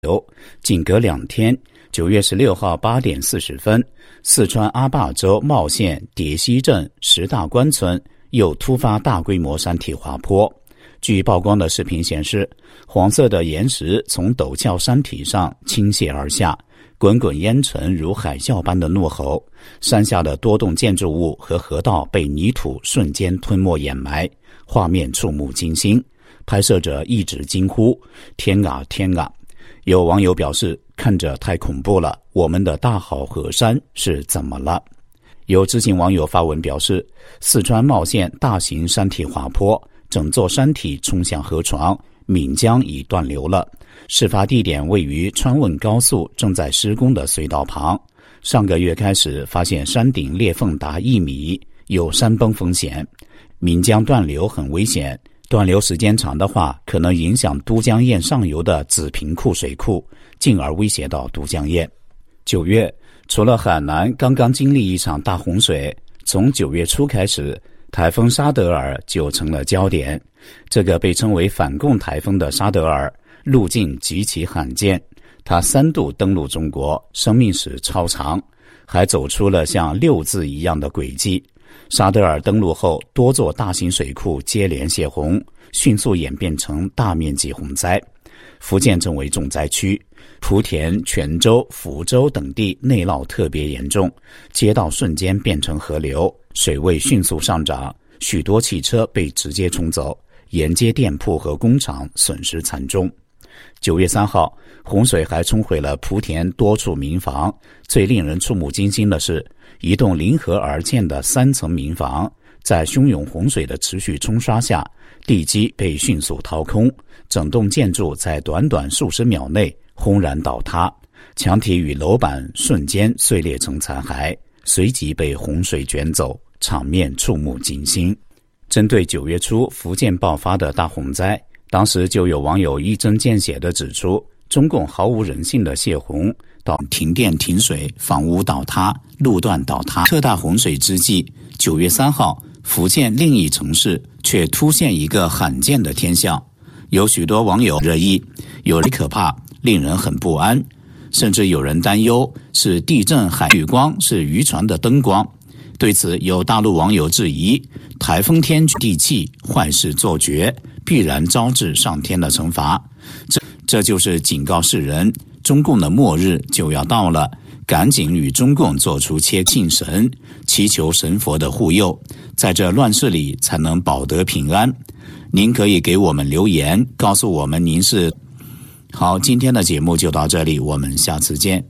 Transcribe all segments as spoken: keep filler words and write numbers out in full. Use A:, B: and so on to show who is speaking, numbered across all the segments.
A: 仅隔两天，九月十六号八点四十分，四川阿坝州茂县叠溪镇石大关村又突发大规模山体滑坡。据曝光的视频显示，黄色的岩石从陡峭山体上倾泻而下，滚滚烟尘如海啸般的怒吼，山下的多栋建筑物和河道被泥土瞬间吞没掩埋，画面触目惊心，拍摄者一直惊呼：天啊天啊！有网友表示，看着太恐怖了，我们的大好河山是怎么了？有知情网友发文表示，四川茂县大型山体滑坡，整座山体冲向河床，岷江已断流了。事发地点位于川汶高速正在施工的隧道旁，上个月开始发现山顶裂缝达一米，有山崩风险。岷江断流很危险，断流时间长的话，可能影响都江堰上游的子平库水库，进而威胁到都江堰。九月，除了海南刚刚经历一场大洪水，从九月初开始，台风沙德尔就成了焦点。这个被称为反共台风的沙德尔，路径极其罕见，它三度登陆中国，生命史超长，还走出了像六字一样的轨迹。沙德尔登陆后，多座大型水库接连泄洪，迅速演变成大面积洪灾。福建成为重灾区，莆田、泉州、福州等地内涝特别严重，街道瞬间变成河流，水位迅速上涨，许多汽车被直接冲走，沿街店铺和工厂损失惨重。九月三号，洪水还冲毁了莆田多处民房，最令人触目惊心的是，一栋临河而建的三层民房，在汹涌洪水的持续冲刷下，地基被迅速掏空，整栋建筑在短短数十秒内轰然倒塌，墙体与楼板瞬间碎裂成残骸，随即被洪水卷走，场面触目惊心。针对九月初福建爆发的大洪灾，当时就有网友一针见血地指出，中共毫无人性的泄洪到停电停水、房屋倒塌、路段倒塌。特大洪水之际，九月三号，福建另一城市却突现一个罕见的天象，有许多网友热议，有人可怕，令人很不安，甚至有人担忧是地震海绿光，是渔船的灯光。对此，有大陆网友质疑，台风天地气，坏事做绝，必然招致上天的惩罚。这这就是警告世人，中共的末日就要到了，赶紧与中共做出切信神，祈求神佛的护佑，在这乱世里才能保得平安。您可以给我们留言，告诉我们您是。好，今天的节目就到这里，我们下次见。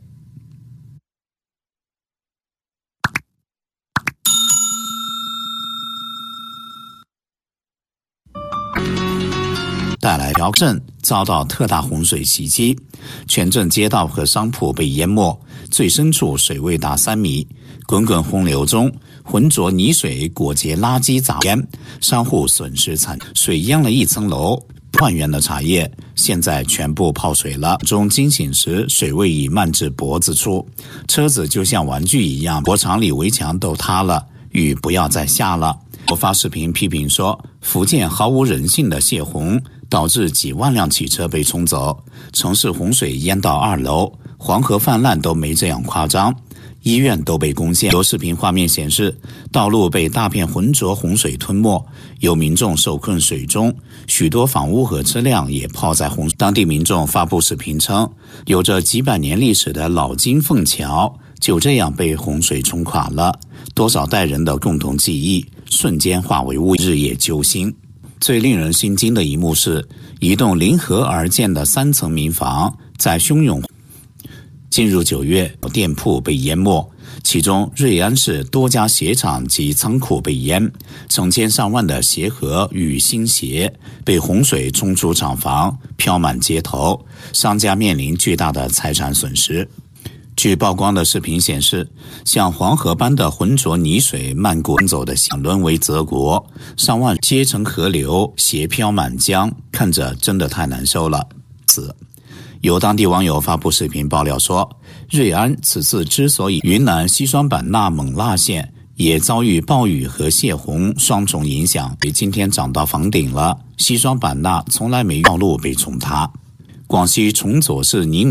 A: 带来苗镇遭到特大洪水袭击，全镇街道和商铺被淹没，最深处水位达三米，滚滚洪流中，浑浊泥水裹结垃圾杂烟，商户损失惨，水淹了一层楼，万元的茶叶现在全部泡水了。中惊醒时，水位已漫至脖子处，车子就像玩具一样，国厂里围墙都塌了，雨不要再下了。我发视频批评说，福建毫无人性的泄洪导致几万辆汽车被冲走，城市洪水淹到二楼，黄河泛滥都没这样夸张，医院都被攻陷。有视频画面显示，道路被大片浑浊洪水吞没，有民众受困水中，许多房屋和车辆也泡在洪水。当地民众发布视频称，有着几百年历史的老金凤桥就这样被洪水冲垮了，多少代人的共同记忆瞬间化为乌有，日夜揪心。最令人心惊的一幕是，一栋临河而建的三层民房在汹涌。进入九月，店铺被淹没，其中瑞安市多家鞋厂及仓库被淹，成千上万的鞋盒与新鞋被洪水冲出厂房，飘满街头，商家面临巨大的财产损失。据曝光的视频显示，像黄河般的浑浊泥水漫过走的想沦为泽国，上万皆成河流，斜飘满江，看着真的太难受了。此有当地网友发布视频爆料说，瑞安此次之所以云南西双版纳勐腊县也遭遇暴雨和泄洪双重影响，今天涨到房顶了，西双版纳从来没道路被冲塌。 广西崇左市宁